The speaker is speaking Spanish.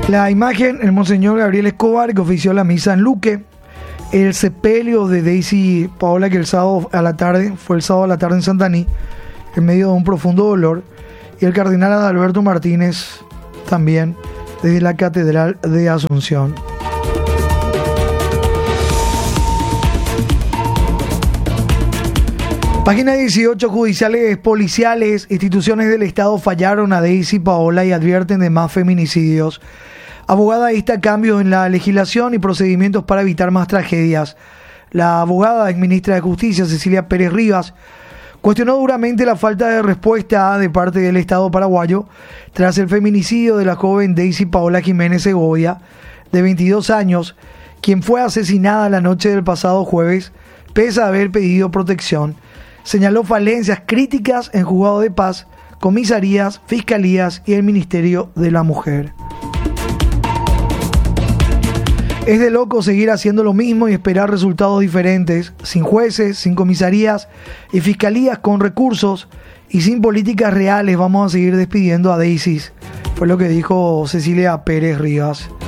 La imagen, el monseñor Gabriel Escobar, que ofició la misa en Luque. El sepelio de Daisy Paola, que fue el sábado a la tarde en Santaní, en medio de un profundo dolor. Y el cardenal Adalberto Martínez, también, desde la Catedral de Asunción. Página 18. Judiciales, policiales, instituciones del Estado fallaron a Daisy Paola y advierten de más feminicidios. Abogada insta cambios en la legislación y procedimientos para evitar más tragedias. La abogada exministra de Justicia, Cecilia Pérez Rivas, cuestionó duramente la falta de respuesta de parte del Estado paraguayo tras el feminicidio de la joven Daisy Paola Jiménez Segovia, de 22 años, quien fue asesinada la noche del pasado jueves, pese a haber pedido protección. Señaló falencias críticas en juzgado de paz, comisarías, fiscalías y el Ministerio de la Mujer. Es de loco seguir haciendo lo mismo y esperar resultados diferentes, sin jueces, sin comisarías y fiscalías con recursos y sin políticas reales. Vamos a seguir despidiendo a Daisy, fue lo que dijo Cecilia Pérez Rivas.